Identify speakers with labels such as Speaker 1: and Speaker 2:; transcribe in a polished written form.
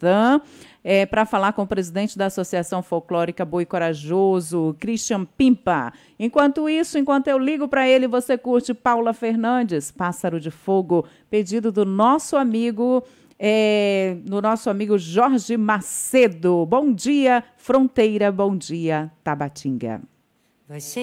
Speaker 1: Butantã, para falar com o presidente da Associação Folclórica Boi Corajoso, Christian Pimpa. Enquanto eu ligo para ele, você curte Paula Fernandes, Pássaro de Fogo, pedido do nosso amigo Jorge Macedo. Bom dia, Fronteira, bom dia, Tabatinga.